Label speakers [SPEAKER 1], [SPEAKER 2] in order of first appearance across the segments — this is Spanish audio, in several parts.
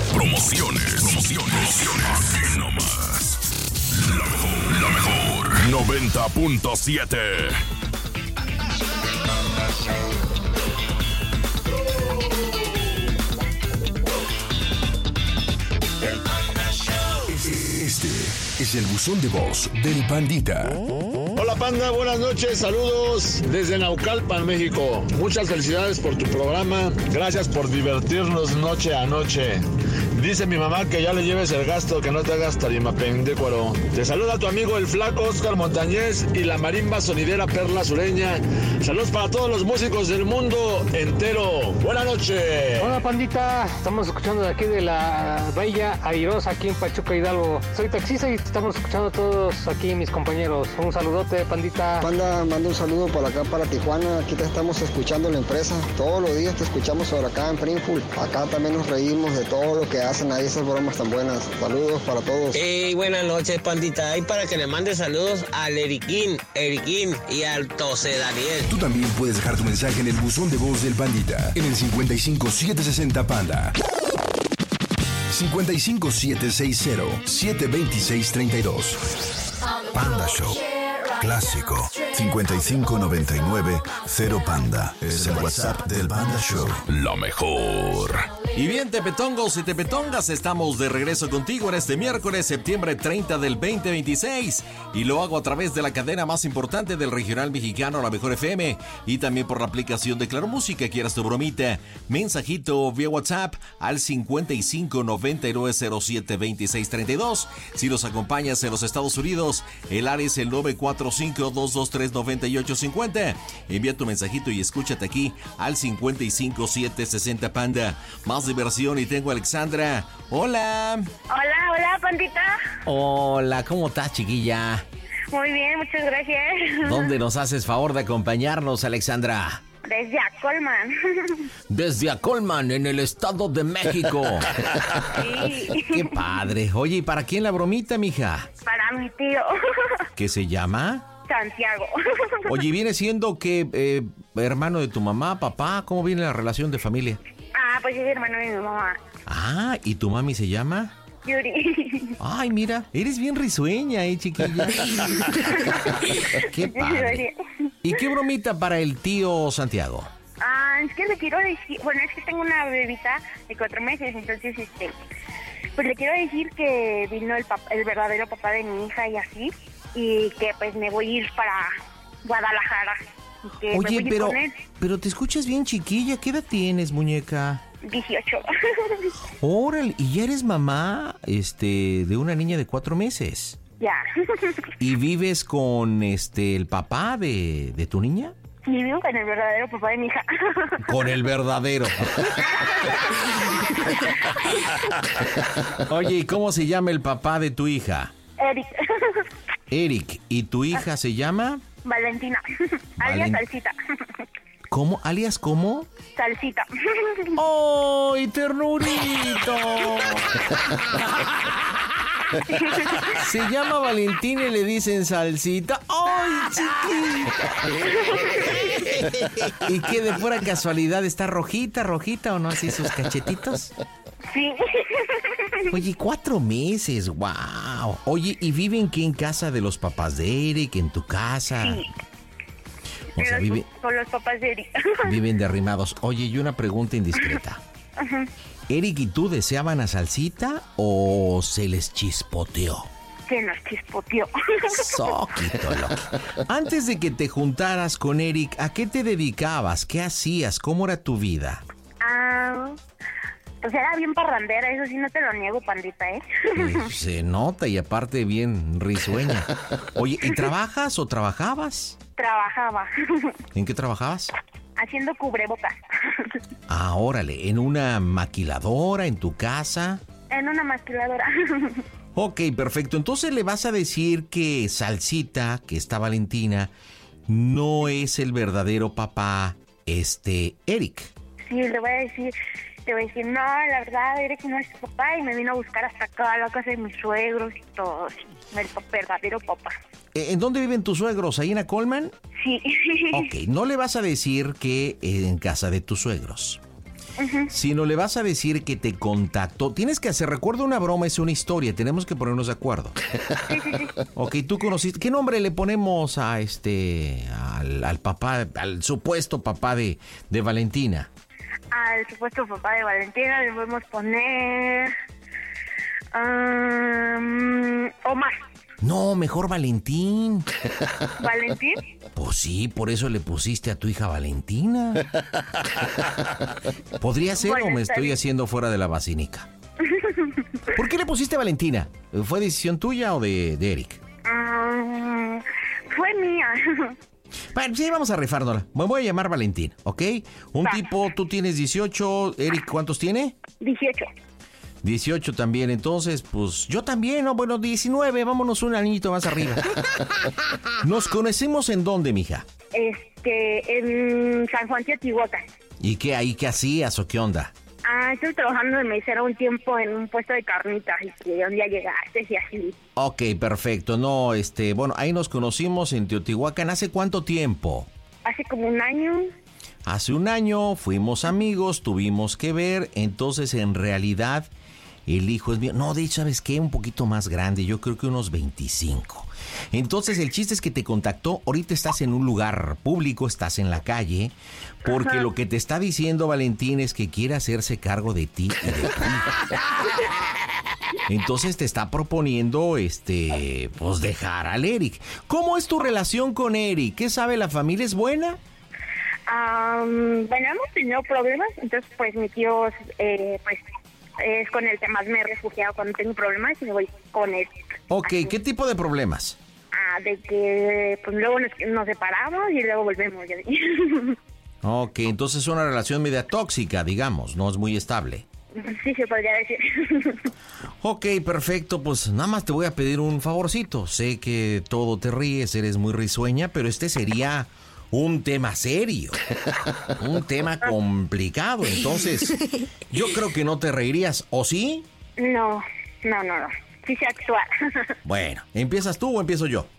[SPEAKER 1] Promociones. Aquí nomás. La mejor. 90.7. Este es el buzón de voz del Pandita.
[SPEAKER 2] Hola Panda, buenas noches, saludos desde Naucalpan, México. Muchas felicidades por tu programa, gracias por divertirnos noche a noche. Dice mi mamá que ya le lleves el gasto, que no te hagas tarimapendécuaro. Te saluda tu amigo el flaco Oscar Montañez y la marimba sonidera Perla Sureña. Saludos para todos los músicos del mundo entero. Buenas noches.
[SPEAKER 3] Hola Pandita, estamos escuchando de aquí de la Bahía Airosa, aquí en Pachuca, Hidalgo. Soy taxista y estamos escuchando a todos aquí mis compañeros. Un saludote, Pandita.
[SPEAKER 4] Panda, mando un saludo por acá para Tijuana. Aquí te estamos escuchando la empresa. Todos los días te escuchamos por acá en Springfield. Acá también nos reímos de todo lo que hacen ahí, esas bromas tan buenas. Saludos para todos.
[SPEAKER 5] Hey, buenas noches, Pandita. Ahí para que le mande saludos al Eriquín y al Tose Daniel.
[SPEAKER 1] Tú también puedes dejar tu mensaje en el buzón de voz del Pandita en el 55760 Panda. 55760-72632. Panda Show. Clásico. 5599-0 Panda. Es el WhatsApp del Panda Show. Lo mejor.
[SPEAKER 6] Y bien, tepetongos y tepetongas, estamos de regreso contigo en este miércoles, septiembre 30 del 2026. Y lo hago a través de la cadena más importante del regional mexicano, La Mejor FM. Y también por la aplicación de Claro Música. Quieras tu bromita, mensajito vía WhatsApp al 5599072632. Si nos acompañas en los Estados Unidos, el área es el 945-223-9850. Envía tu mensajito y escúchate aquí al 55760 Panda. Más diversión y tengo a Alexandra. Hola.
[SPEAKER 7] Hola, Pandita.
[SPEAKER 6] Hola, ¿cómo estás, chiquilla?
[SPEAKER 7] Muy bien, muchas gracias.
[SPEAKER 6] ¿Dónde nos haces favor de acompañarnos, Alexandra?
[SPEAKER 7] Desde Acolman.
[SPEAKER 6] Desde Acolman, en el Estado de México.
[SPEAKER 7] Sí.
[SPEAKER 6] Qué padre. Oye, ¿y para quién la bromita, mija?
[SPEAKER 7] Para mi tío.
[SPEAKER 6] ¿Qué se llama?
[SPEAKER 7] Santiago.
[SPEAKER 6] Oye, ¿viene siendo que hermano de tu mamá, papá? ¿Cómo viene la relación de familia?
[SPEAKER 7] Pues es hermano de mi mamá.
[SPEAKER 6] Ah, ¿y tu mami se llama?
[SPEAKER 7] Yuri.
[SPEAKER 6] Ay, mira, eres bien risueña, chiquilla. Qué padre. ¿Y qué bromita para el tío Santiago?
[SPEAKER 7] Es que le quiero decir, bueno, es que tengo una bebita de 4 meses, entonces, pues le quiero decir que vino el verdadero papá de mi hija y así, y que pues me voy a ir para Guadalajara. Que
[SPEAKER 6] oye,
[SPEAKER 7] me voy con él.
[SPEAKER 6] pero te escuchas bien chiquilla, ¿qué edad tienes, muñeca?
[SPEAKER 7] 18.
[SPEAKER 6] Órale, ¿y ya eres mamá, de una niña de 4 meses?
[SPEAKER 7] Ya.
[SPEAKER 6] ¿Y vives con, el papá de tu niña?
[SPEAKER 7] Sí, vivo con el verdadero papá de mi hija.
[SPEAKER 6] Con el verdadero. Oye, ¿y cómo se llama el papá de tu hija?
[SPEAKER 7] Eric.
[SPEAKER 6] Eric, ¿y tu hija se llama?
[SPEAKER 7] Valentina. Alias Salsita.
[SPEAKER 6] ¿Cómo? ¿Alias cómo?
[SPEAKER 7] Salsita.
[SPEAKER 6] ¡Ay, ternurito! Se llama Valentina y le dicen Salsita. ¡Ay, chiquita! ¿Y qué, de pura casualidad está rojita o no, así sus cachetitos?
[SPEAKER 7] Sí.
[SPEAKER 6] Oye, 4 meses, wow. Oye, ¿y viven qué, en casa de los papás de Eric, en tu casa?
[SPEAKER 7] Sí.
[SPEAKER 6] O sea, viven
[SPEAKER 7] con los papás de Eric.
[SPEAKER 6] Viven de arrimados. Oye, y una pregunta indiscreta.
[SPEAKER 7] Uh-huh.
[SPEAKER 6] ¿Eric y tú deseaban a Salsita o se les chispoteó?
[SPEAKER 7] Se nos chispoteó.
[SPEAKER 6] Soquito, loco. Antes de que te juntaras con Eric, ¿a qué te dedicabas? ¿Qué hacías? ¿Cómo era tu vida?
[SPEAKER 7] Pues era bien parrandera, eso sí no te lo niego, Pandita, ¿eh?
[SPEAKER 6] Se nota, y aparte bien risueña. Oye, ¿y trabajas o trabajabas?
[SPEAKER 7] Trabajaba.
[SPEAKER 6] ¿En qué trabajabas?
[SPEAKER 7] Haciendo cubrebocas.
[SPEAKER 6] Ah, órale, ¿en una maquiladora, en tu casa?
[SPEAKER 7] En una maquiladora.
[SPEAKER 6] Ok, perfecto. Entonces le vas a decir que Salsita, que está Valentina, no es el verdadero papá, Eric.
[SPEAKER 7] Sí, le voy a decir, no, la verdad, Eric no es tu papá, y me vino a buscar hasta acá a la casa de mis suegros y todo, el verdadero papá.
[SPEAKER 6] ¿En dónde viven tus suegros? ¿Ahí en Acolman?
[SPEAKER 7] Sí.
[SPEAKER 6] Ok, no le vas a decir que en casa de tus suegros. sino le vas a decir que te contactó. Tienes que hacer, recuerda, una broma es una historia, tenemos que ponernos de acuerdo.
[SPEAKER 7] Sí.
[SPEAKER 6] Ok, tú conociste, ¿qué nombre le ponemos a al papá, al supuesto papá de Valentina?
[SPEAKER 7] Al supuesto papá de Valentina le podemos poner... Omar.
[SPEAKER 6] No, mejor Valentín.
[SPEAKER 7] ¿Valentín?
[SPEAKER 6] Pues sí, por eso le pusiste a tu hija Valentina. ¿Podría ser
[SPEAKER 7] Bueno,
[SPEAKER 6] o me
[SPEAKER 7] está
[SPEAKER 6] estoy
[SPEAKER 7] bien.
[SPEAKER 6] haciendo fuera de la basílica? ¿Por qué le pusiste Valentina? ¿Fue decisión tuya o de Eric?
[SPEAKER 7] Fue mía.
[SPEAKER 6] Bueno, sí, vamos a rifárnosla. Me voy a llamar Valentín, ¿ok? Un
[SPEAKER 7] Va.
[SPEAKER 6] tipo, tú tienes 18, Eric, ¿cuántos tiene?
[SPEAKER 7] 18.
[SPEAKER 6] 18 también, entonces, pues yo también, ¿no? Bueno, 19, vámonos un añito más arriba. ¿Nos conocemos en dónde, mija?
[SPEAKER 7] En San Juan Teotihuacán.
[SPEAKER 6] ¿Y qué ahí, qué hacías o qué onda?
[SPEAKER 7] Estuve trabajando de mesera un tiempo en un puesto de carnitas y que un día llegaste y así.
[SPEAKER 6] Ok, perfecto, no, bueno, ahí nos conocimos en Teotihuacán, ¿hace cuánto tiempo?
[SPEAKER 7] Hace como un año.
[SPEAKER 6] Hace un año, fuimos amigos, tuvimos que ver, entonces en realidad el hijo es mío. No, de hecho, ¿sabes qué? Un poquito más grande, yo creo que unos 25. Entonces el chiste es que te contactó, ahorita estás en un lugar público, estás en la calle, porque lo que te está diciendo Valentín es que quiere hacerse cargo de ti y de tu hija. Entonces te está proponiendo, pues dejar al Eric. ¿Cómo es tu relación con Eric? ¿Qué sabe la familia? ¿Es buena?
[SPEAKER 7] Bueno, hemos tenido problemas, entonces pues mi tío pues es con el que más me he refugiado cuando tengo problemas y me voy con él.
[SPEAKER 6] Ok,
[SPEAKER 7] Así.
[SPEAKER 6] ¿qué tipo de problemas?
[SPEAKER 7] De que pues luego nos separamos y luego volvemos.
[SPEAKER 6] Ok, entonces es una relación media tóxica, digamos, no es muy estable.
[SPEAKER 7] Sí, se podría decir.
[SPEAKER 6] Ok, perfecto, pues nada más te voy a pedir un favorcito. Sé que todo te ríes, eres muy risueña, pero este sería un tema serio, un tema complicado, entonces yo creo que no te reirías, ¿o sí?
[SPEAKER 7] No. Sí sé actuar.
[SPEAKER 6] Bueno, ¿empiezas tú o empiezo yo?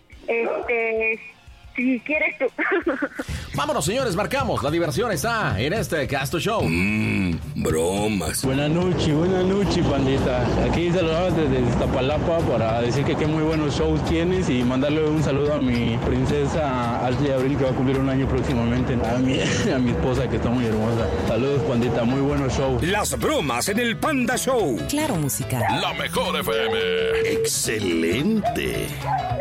[SPEAKER 7] Si quieres tú.
[SPEAKER 6] Vámonos, señores, marcamos. La diversión está en este Casto Show.
[SPEAKER 1] Bromas.
[SPEAKER 8] Buenas noches, pandita. Aquí saludamos desde Iztapalapa para decir que qué muy buenos shows tienes y mandarle un saludo a mi princesa Ashley Abril, que va a cumplir un año próximamente. A mi esposa, que está muy hermosa. Saludos, pandita, muy buenos shows.
[SPEAKER 1] Las bromas en el Panda Show.
[SPEAKER 9] Claro, música.
[SPEAKER 1] La mejor FM. Excelente.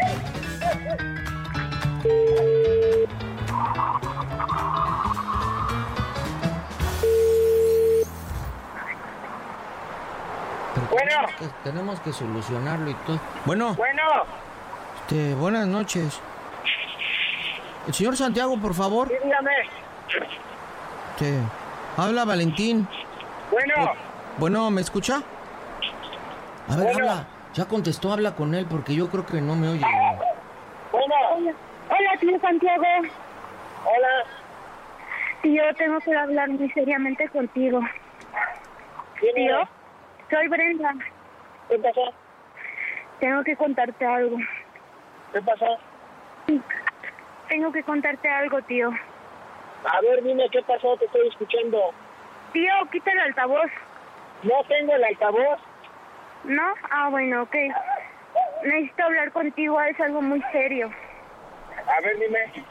[SPEAKER 10] Bueno.
[SPEAKER 11] Tenemos que solucionarlo y todo.
[SPEAKER 10] Bueno.
[SPEAKER 11] Buenas noches. El señor Santiago, por favor.
[SPEAKER 10] Sí, dígame.
[SPEAKER 11] Habla Valentín. Bueno, ¿me escucha? A ver, habla. Ya contestó, habla con él porque yo creo que no me oye.
[SPEAKER 7] Hola, tío Santiago.
[SPEAKER 10] Hola.
[SPEAKER 7] Tío, tengo que hablar muy seriamente contigo.
[SPEAKER 10] ¿Quién eres?
[SPEAKER 7] Soy Brenda.
[SPEAKER 10] ¿Qué pasó?
[SPEAKER 7] Tengo que contarte algo.
[SPEAKER 10] ¿Qué pasó?
[SPEAKER 7] Tengo que contarte algo, tío.
[SPEAKER 10] A ver, dime qué pasó, te estoy escuchando.
[SPEAKER 7] Tío, quita el altavoz.
[SPEAKER 10] No tengo el altavoz.
[SPEAKER 7] ¿No? Bueno, ok. Necesito hablar contigo, es algo muy serio.
[SPEAKER 10] A ver, dime.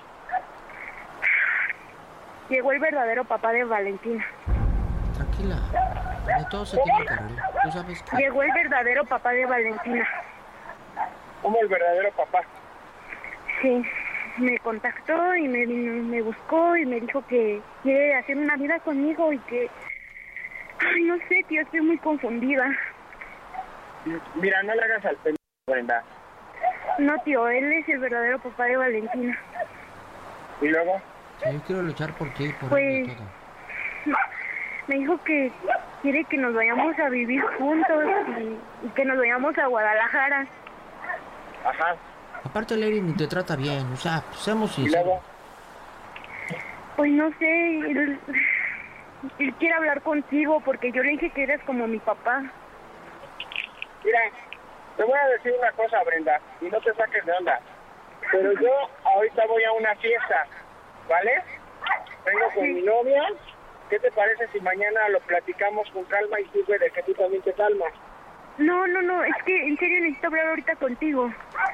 [SPEAKER 7] Llegó el verdadero papá de Valentina.
[SPEAKER 11] Tranquila. De todo se tiene que arreglar. ¿Tú sabes qué?
[SPEAKER 7] Llegó el verdadero papá de Valentina.
[SPEAKER 10] ¿Cómo el verdadero papá?
[SPEAKER 7] Sí, me contactó y me buscó y me dijo que quiere hacer una vida conmigo y que... Ay, no sé, tío, estoy muy confundida.
[SPEAKER 10] Mira, no le hagas al pendejo, Brenda.
[SPEAKER 7] No, tío, él es el verdadero papá de Valentina.
[SPEAKER 10] ¿Y luego?
[SPEAKER 11] Sí, yo quiero luchar por ti, por
[SPEAKER 7] Pues...
[SPEAKER 11] él y todo.
[SPEAKER 7] Me dijo que quiere que nos vayamos a vivir juntos y que nos vayamos a Guadalajara.
[SPEAKER 10] Ajá.
[SPEAKER 11] Aparte, Larry ni te trata bien, o sea, seamos
[SPEAKER 10] ¿Y
[SPEAKER 11] sinceros.
[SPEAKER 10] luego?
[SPEAKER 7] Pues no sé, él quiere hablar contigo porque yo le dije que eres como mi papá.
[SPEAKER 10] Mira, te voy a decir una cosa, Brenda, y no te saques de onda. Pero yo ahorita voy a una fiesta, ¿vale? Vengo con mi novia ¿Qué te parece si mañana lo platicamos con calma y sirve de que tú también te calmas?
[SPEAKER 7] No, es que en serio necesito hablar ahorita contigo.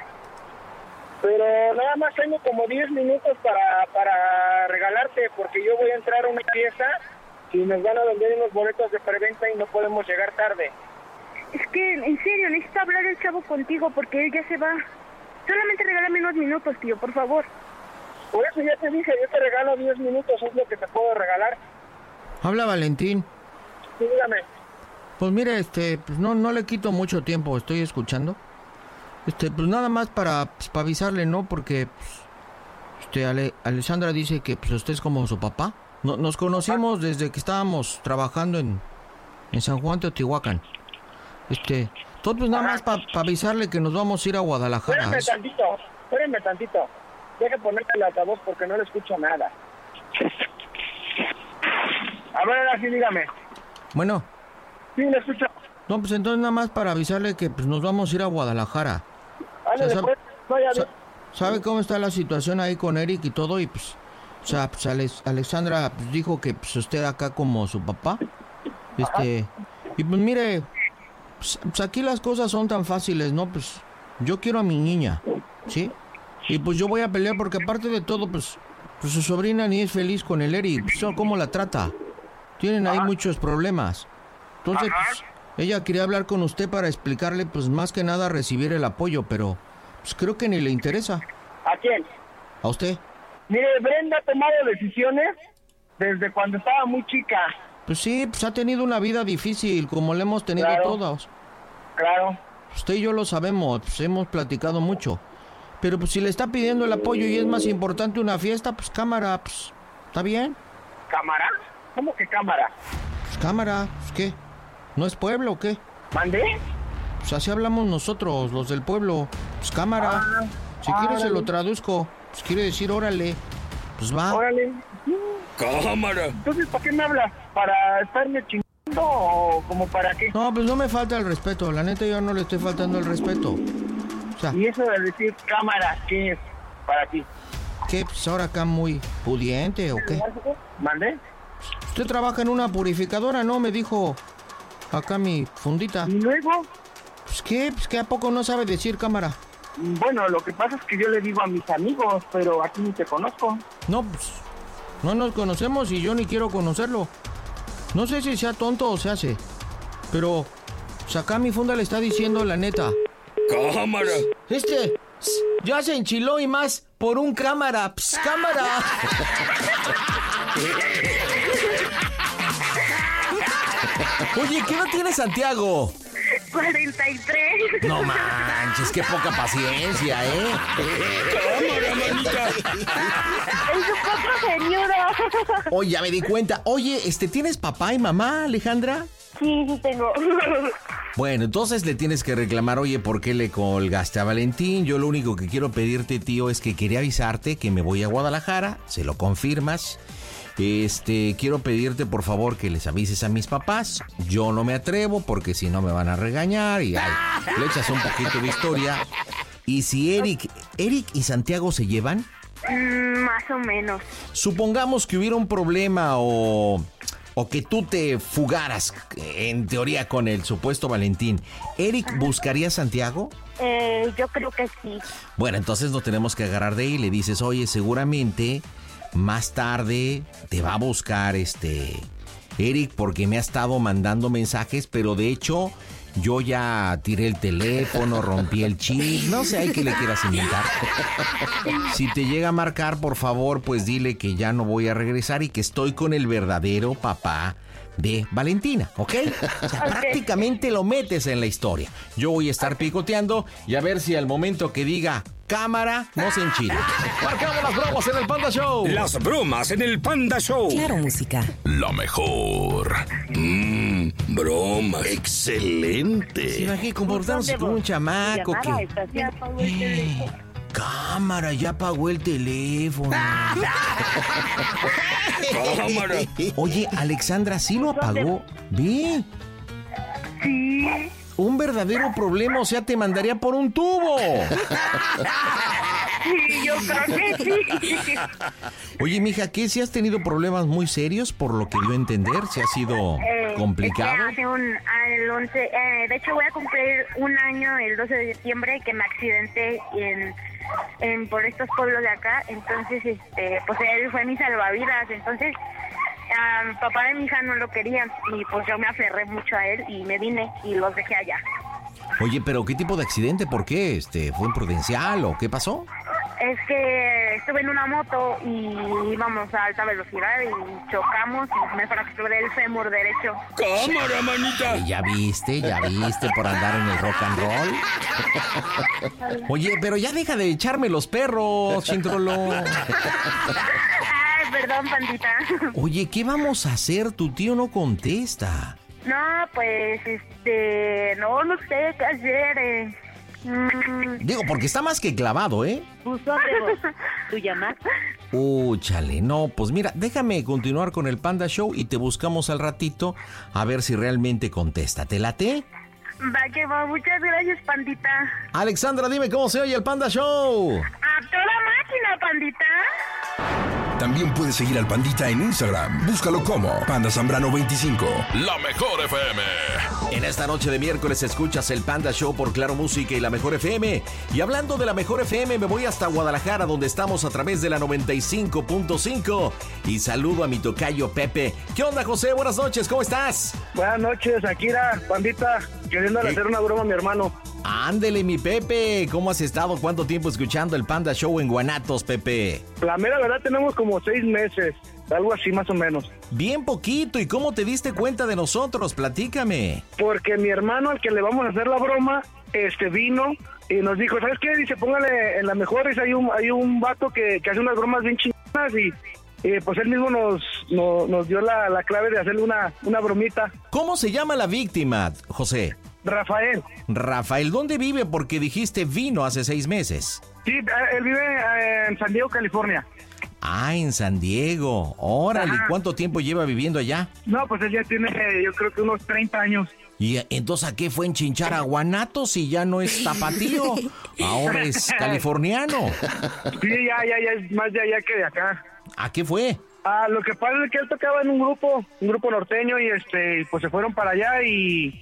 [SPEAKER 10] Pero nada más tengo como 10 minutos para regalarte, porque yo voy a entrar a una fiesta y nos van a vender unos boletos de preventa y no podemos llegar tarde.
[SPEAKER 7] Es que, en serio, necesito hablar el chavo contigo porque él ya se va. Solamente regálame unos minutos, tío, por favor.
[SPEAKER 10] Por eso ya te dije, yo te regalo 10 minutos, es lo que te puedo regalar.
[SPEAKER 11] Habla Valentín.
[SPEAKER 10] Sí, dígame.
[SPEAKER 11] Pues mire, pues no le quito mucho tiempo, estoy escuchando. Pues nada más para avisarle, ¿no? Porque Alessandra dice que pues usted es como su papá. Nos conocimos desde que estábamos trabajando en San Juan Teotihuacán. Todo pues nada más para avisarle que nos vamos a ir a Guadalajara.
[SPEAKER 10] Espérame tantito. Deja ponerte el altavoz porque no le escucho nada. A ver, ahora sí, dígame.
[SPEAKER 11] Bueno.
[SPEAKER 10] Sí, le escucho.
[SPEAKER 11] No, pues entonces nada más para avisarle que pues nos vamos a ir a Guadalajara. ¿Sabe cómo está la situación ahí con Eric y todo? Y pues, Alexandra pues, dijo que pues usted acá como su papá. Y pues mire, pues aquí las cosas son tan fáciles, ¿no? Pues yo quiero a mi niña, ¿sí? Y pues yo voy a pelear porque aparte de todo, pues su sobrina ni es feliz con el Eric. Pues, ¿cómo la trata? Tienen ahí muchos problemas. Entonces, pues, ella quería hablar con usted para explicarle, pues más que nada recibir el apoyo, pero pues creo que ni le interesa.
[SPEAKER 10] ¿A quién?
[SPEAKER 11] ¿A usted?
[SPEAKER 10] Mire, Brenda ha tomado decisiones desde cuando estaba muy chica.
[SPEAKER 11] Pues sí, pues ha tenido una vida difícil, como la hemos tenido todos.
[SPEAKER 10] Claro.
[SPEAKER 11] Usted y yo lo sabemos, pues hemos platicado mucho. Pero pues si le está pidiendo el apoyo y es más importante una fiesta, pues cámara, pues ¿está bien?
[SPEAKER 10] ¿Cámara? ¿Cómo que cámara?
[SPEAKER 11] Pues cámara, pues ¿qué? ¿No es pueblo o qué?
[SPEAKER 10] ¿Mandé?
[SPEAKER 11] Pues así hablamos nosotros, los del pueblo. Pues cámara. Si quiere se lo traduzco. Pues quiere decir órale. Pues va.
[SPEAKER 10] Órale.
[SPEAKER 11] Cámara.
[SPEAKER 10] Entonces, ¿para qué me hablas? ¿Para estarme chingando o como para qué?
[SPEAKER 11] No, pues no me falta el respeto. La neta yo no le estoy faltando el respeto. O sea,
[SPEAKER 10] ¿y eso de decir cámara qué es para ti?
[SPEAKER 11] ¿Qué? Pues ahora acá muy pudiente o qué.
[SPEAKER 10] ¿Mandé?
[SPEAKER 11] Usted trabaja en una purificadora, ¿no? Me dijo acá mi fundita.
[SPEAKER 10] ¿Y luego?
[SPEAKER 11] Pues qué, a poco no sabe decir cámara.
[SPEAKER 10] Bueno, lo que pasa es que yo le digo a mis amigos, pero a ti ni te conozco.
[SPEAKER 11] No, pues no nos conocemos y yo ni quiero conocerlo. No sé si sea tonto o se hace, pero pues acá mi funda le está diciendo la neta.
[SPEAKER 1] ¡Cámara!
[SPEAKER 11] Ya se enchiló y más por un cámara. Pss, cámara. Oye, ¿qué no tiene Santiago?
[SPEAKER 7] 43.
[SPEAKER 6] No manches, qué poca paciencia, ¿eh?
[SPEAKER 7] ¡Cámara, manita! ¡Es un poco señora!
[SPEAKER 6] Oye, ya me di cuenta. Oye, ¿tienes papá y mamá, Alejandra?
[SPEAKER 7] Sí, tengo.
[SPEAKER 6] Bueno, entonces le tienes que reclamar, oye, ¿por qué le colgaste a Valentín? Yo lo único que quiero pedirte, tío, es que quería avisarte que me voy a Guadalajara, se lo confirmas. Quiero pedirte, por favor, que les avises a mis papás. Yo no me atrevo porque si no me van a regañar y le echas un poquito de historia. Y si Eric y Santiago se llevan...
[SPEAKER 7] Más o menos.
[SPEAKER 6] Supongamos que hubiera un problema o que tú te fugaras, en teoría, con el supuesto Valentín. ¿Eric buscaría a Santiago?
[SPEAKER 7] Yo creo que sí.
[SPEAKER 6] Bueno, entonces nos tenemos que agarrar de ahí y le dices, oye, seguramente más tarde te va a buscar Eric porque me ha estado mandando mensajes, pero de hecho yo ya tiré el teléfono, rompí el chip, no sé, hay que le quieras inventar. Si te llega a marcar, por favor, pues dile que ya no voy a regresar y que estoy con el verdadero papá de Valentina, ¿ok? O sea, prácticamente lo metes en la historia. Yo voy a estar picoteando y a ver si al momento que diga cámara, no se enchila. Marcamos las bromas en el Panda Show.
[SPEAKER 1] Las bromas en el Panda Show.
[SPEAKER 9] Claro, música.
[SPEAKER 1] La mejor. Broma. Excelente.
[SPEAKER 11] Sí, aquí comportándose como un chamaco que... Cámara, ya apagó el teléfono.
[SPEAKER 1] Cámara.
[SPEAKER 6] Oye, Alexandra, ¿sí lo apagó? ¿Ve?
[SPEAKER 7] Sí.
[SPEAKER 6] Un verdadero problema, o sea, te mandaría por un tubo.
[SPEAKER 7] Sí, yo creo que sí.
[SPEAKER 11] Oye, mija, ¿qué? ¿Si has tenido problemas muy serios por lo que dio a entender? ¿Si ha sido complicado?
[SPEAKER 7] Es que el 11, de hecho voy a cumplir un año el 12 de septiembre que me accidenté por estos pueblos de acá, entonces pues él fue mi salvavidas, entonces papá de mi hija no lo quería y pues yo me aferré mucho a él y me vine y los dejé allá.
[SPEAKER 11] Oye, pero ¿qué tipo de accidente? ¿Por qué? ¿Fue imprudencial o qué pasó?
[SPEAKER 7] Es que estuve en una moto y íbamos a alta velocidad y chocamos y me fracturé el fémur derecho.
[SPEAKER 9] ¡Cámara, manita!
[SPEAKER 11] Ya viste por andar en el rock and roll. Oye, pero ya deja de echarme los perros, Chintrolo.
[SPEAKER 7] Ay, perdón, pandita.
[SPEAKER 11] Oye, ¿qué vamos a hacer? Tu tío no contesta.
[SPEAKER 7] No, pues, no sé qué hacer,
[SPEAKER 11] Digo, porque está más que clavado, ¿eh?
[SPEAKER 12] Buzón de voz. ¿Tú llamas?
[SPEAKER 11] Chale, no, pues mira, déjame continuar con el Panda Show y te buscamos al ratito a ver si realmente contesta. ¿Te late?
[SPEAKER 7] Va que va, muchas gracias, pandita.
[SPEAKER 11] Alexandra, dime cómo se oye el Panda Show.
[SPEAKER 7] A toda máquina, pandita.
[SPEAKER 1] También puedes seguir al Pandita en Instagram. Búscalo como Panda Zambrano 25.
[SPEAKER 9] La Mejor FM.
[SPEAKER 6] En esta noche de miércoles escuchas el Panda Show por Claro Música y La Mejor FM. Y hablando de La Mejor FM, me voy hasta Guadalajara, donde estamos a través de la 95.5. Y saludo a mi tocayo Pepe. ¿Qué onda, José? Buenas noches, ¿cómo estás?
[SPEAKER 10] Buenas noches, Akira, pandita, queriéndole hacer una broma a mi hermano.
[SPEAKER 11] Ándele, mi Pepe. ¿Cómo has estado? ¿Cuánto tiempo escuchando el Panda Show en Guanatos, Pepe?
[SPEAKER 10] La mera verdad tenemos como 6 meses, algo así más o menos.
[SPEAKER 11] Bien poquito. ¿Y cómo te diste cuenta de nosotros? Platícame.
[SPEAKER 10] Porque mi hermano, al que le vamos a hacer la broma, vino y nos dijo, ¿sabes qué? Dice, póngale en La Mejor, hay un vato que hace unas bromas bien chingonas y pues él mismo nos dio la clave de hacerle una bromita.
[SPEAKER 11] ¿Cómo se llama la víctima, José?
[SPEAKER 10] Rafael,
[SPEAKER 11] ¿dónde vive? Porque dijiste vino hace 6 meses.
[SPEAKER 10] Sí, él vive en San Diego, California.
[SPEAKER 11] Ah, en San Diego. Órale,
[SPEAKER 10] Ajá.
[SPEAKER 11] ¿Cuánto tiempo lleva viviendo allá?
[SPEAKER 10] No, pues él ya tiene, yo creo que unos 30 años.
[SPEAKER 11] ¿Y entonces a qué fue enchinchar a Guanatos si ya no es tapatío? Ahora es californiano.
[SPEAKER 10] Sí, ya es más de allá que de acá.
[SPEAKER 11] ¿A qué fue?
[SPEAKER 10] Lo que pasa es que él tocaba en un grupo norteño y pues se fueron para allá y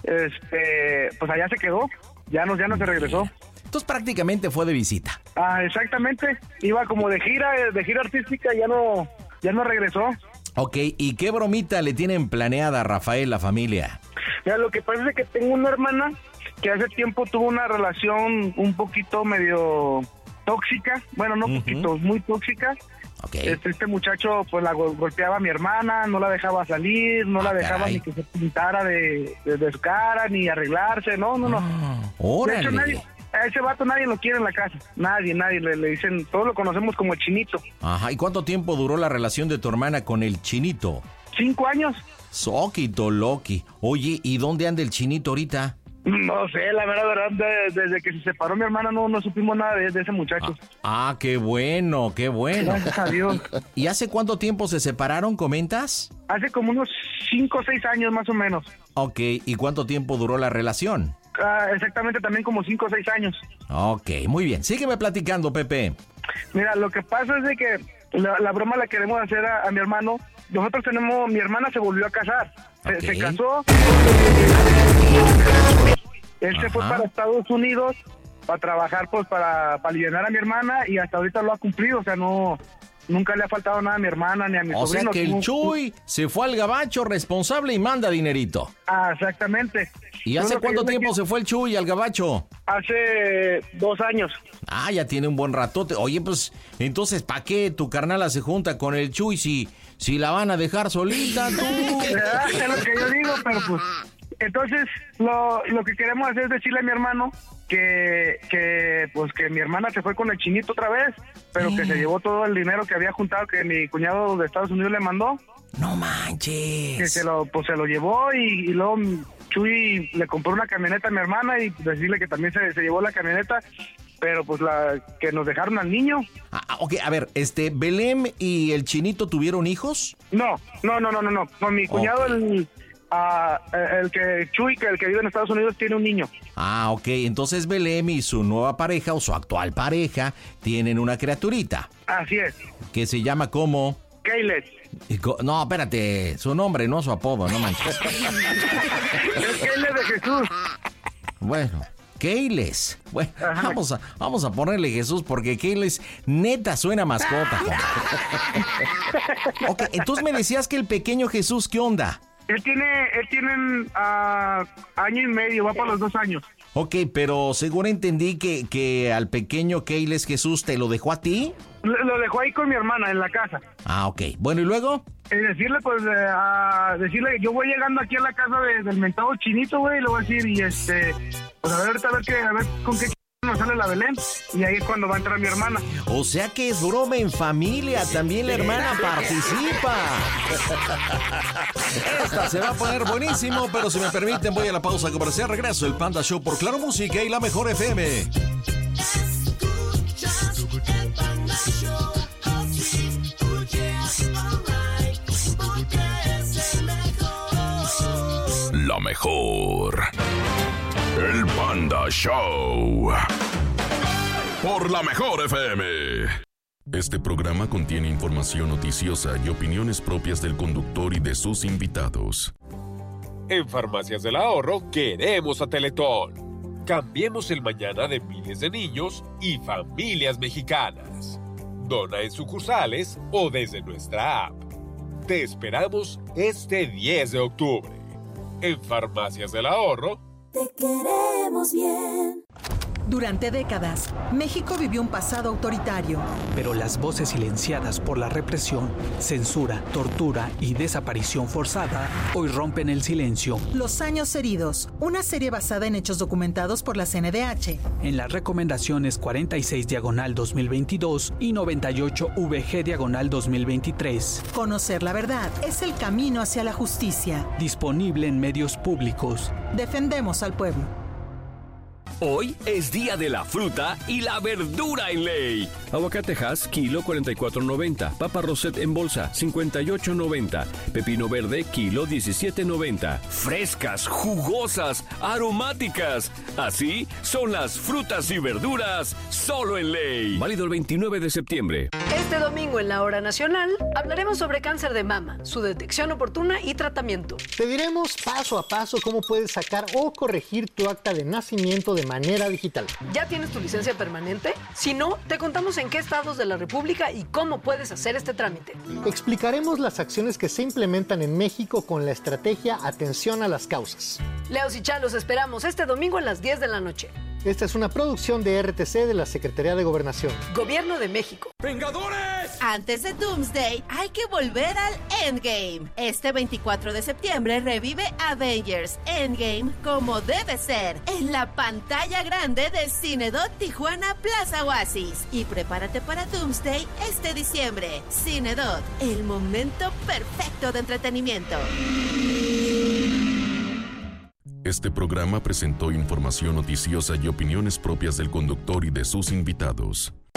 [SPEAKER 10] pues allá se quedó, ya no se regresó.
[SPEAKER 11] Entonces prácticamente fue de visita.
[SPEAKER 10] Exactamente, iba como de gira artística, ya no regresó.
[SPEAKER 11] Ok, ¿y qué bromita le tienen planeada a Rafael, la familia?
[SPEAKER 10] Mira, lo que pasa es que tengo una hermana que hace tiempo tuvo una relación un poquito medio tóxica, bueno, no poquito, muy tóxica.
[SPEAKER 11] Okay.
[SPEAKER 10] Este muchacho pues la golpeaba a mi hermana, no la dejaba salir, no la dejaba ni que se pintara de su cara, ni arreglarse, no.
[SPEAKER 11] Órale.
[SPEAKER 10] De hecho, a ese vato nadie lo quiere en la casa, nadie, le dicen, todos lo conocemos como el Chinito.
[SPEAKER 11] Ajá, ¿y cuánto tiempo duró la relación de tu hermana con el Chinito?
[SPEAKER 10] 5 años.
[SPEAKER 11] Soquito Loki. Oye, ¿y dónde anda el Chinito ahorita?
[SPEAKER 10] No sé, la verdad, desde que se separó mi hermana no supimos nada de ese muchacho.
[SPEAKER 11] Qué bueno.
[SPEAKER 10] Gracias a Dios.
[SPEAKER 11] ¿Y hace cuánto tiempo se separaron, comentas?
[SPEAKER 10] Hace como unos 5 o 6 años más o menos.
[SPEAKER 11] Ok, ¿y cuánto tiempo duró la relación?
[SPEAKER 10] Exactamente, también como 5 o 6 años.
[SPEAKER 11] Ok, muy bien. Sígueme platicando, Pepe.
[SPEAKER 10] Mira, lo que pasa es de que la broma la queremos hacer a mi hermano. Nosotros mi hermana se volvió a casar. Se casó. Él se fue para Estados Unidos para trabajar, pues para aliviar a mi hermana y hasta ahorita lo ha cumplido. O sea, nunca le ha faltado nada a mi hermana ni a mi sobrino.
[SPEAKER 11] O sea que el Chuy se fue al gabacho responsable y manda dinerito.
[SPEAKER 10] Exactamente.
[SPEAKER 11] ¿Y hace cuánto tiempo se fue el Chuy al gabacho?
[SPEAKER 10] Hace 2 años.
[SPEAKER 11] Ya tiene un buen ratote. Oye, pues, entonces, ¿para qué tu carnala se junta con el Chuy si la van a dejar solita, tú?
[SPEAKER 10] Es lo que yo digo, pero pues... Entonces, lo que queremos hacer es decirle a mi hermano que mi hermana se fue con el Chinito otra vez, pero que se llevó todo el dinero que había juntado que mi cuñado de Estados Unidos le mandó.
[SPEAKER 11] No manches.
[SPEAKER 10] Que se lo llevó y luego Chuy le compró una camioneta a mi hermana y decirle que también se llevó la camioneta, pero pues que nos dejaron al niño.
[SPEAKER 11] Ok, a ver, ¿Belém y el Chinito tuvieron hijos?
[SPEAKER 10] No. Con mi cuñado el que Chuy, que el que vive en Estados Unidos, tiene un niño.
[SPEAKER 6] Ah, ok. Entonces Belém y su nueva pareja o su actual pareja tienen una criaturita.
[SPEAKER 10] Así es.
[SPEAKER 6] Que se llama como...
[SPEAKER 10] Kayles.
[SPEAKER 6] No, espérate. Su nombre, no su apodo, no manches.
[SPEAKER 10] Es Kayles de Jesús.
[SPEAKER 6] Bueno, Kayles. Bueno, vamos a ponerle Jesús porque Kayles neta suena mascota. Ok, entonces me decías que el pequeño Jesús, ¿qué onda?
[SPEAKER 10] Él tiene año y medio, va para los 2 años.
[SPEAKER 6] Ok, pero según entendí que al pequeño Kayles Jesús te lo dejó a ti.
[SPEAKER 10] Lo dejó ahí con mi hermana en la casa.
[SPEAKER 6] Ah, ok. Bueno, ¿y luego?
[SPEAKER 10] Decirle que yo voy llegando aquí a la casa del mentado chinito, güey, y le voy a decir, pues a ver con qué nos sale la Belén, y ahí es cuando va a entrar mi hermana.
[SPEAKER 6] O sea que es broma en familia, también la hermana participa. Esta se va a poner buenísimo, pero si me permiten voy a la pausa comercial. Regreso el Panda Show por Claro Música y la Mejor FM.
[SPEAKER 9] La mejor. El Panda Show. Por la Mejor FM.
[SPEAKER 13] Este programa contiene información noticiosa y opiniones propias del conductor y de sus invitados.
[SPEAKER 14] En Farmacias del Ahorro queremos a Teletón. Cambiemos el mañana de miles de niños y familias mexicanas. Dona en sucursales o desde nuestra app. Te esperamos este 10 de octubre. En Farmacias del Ahorro.
[SPEAKER 15] Te queremos bien.
[SPEAKER 16] Durante décadas, México vivió un pasado autoritario.
[SPEAKER 17] Pero las voces silenciadas por la represión, censura, tortura y desaparición forzada hoy rompen el silencio.
[SPEAKER 16] Los años heridos, una serie basada en hechos documentados por la CNDH.
[SPEAKER 17] En las recomendaciones 46/2022 y 98VG/2023.
[SPEAKER 16] Conocer la verdad es el camino hacia la justicia.
[SPEAKER 17] Disponible en medios públicos.
[SPEAKER 16] Defendemos al pueblo.
[SPEAKER 18] Hoy es día de la fruta y la verdura en ley. Aguacatejas, kilo 44.90. Papa Roset en bolsa, 58.90. Pepino verde, kilo 17.90. Frescas, jugosas, aromáticas. Así son las frutas y verduras, solo en ley. Válido el 29 de septiembre.
[SPEAKER 19] Este domingo en la Hora Nacional hablaremos sobre cáncer de mama, su detección oportuna y tratamiento.
[SPEAKER 20] Te diremos paso a paso cómo puedes sacar o corregir tu acta de nacimiento de manera digital.
[SPEAKER 19] ¿Ya tienes tu licencia permanente? Si no, te contamos en qué estados de la República y cómo puedes hacer este trámite.
[SPEAKER 20] Explicaremos las acciones que se implementan en México con la estrategia Atención a las Causas.
[SPEAKER 19] Leos y Chalos esperamos este domingo a las 10 de la noche.
[SPEAKER 20] Esta es una producción de RTC de la Secretaría de Gobernación.
[SPEAKER 19] Gobierno de México.
[SPEAKER 18] ¡Vengadores!
[SPEAKER 15] Antes de Doomsday, hay que volver al Endgame. Este 24 de septiembre revive Avengers Endgame como debe ser en la pantalla grande de Cinedot Tijuana Plaza Oasis. Y prepárate para Doomsday este diciembre. Cinedot, el momento perfecto de entretenimiento.
[SPEAKER 13] Este programa presentó información noticiosa y opiniones propias del conductor y de sus invitados.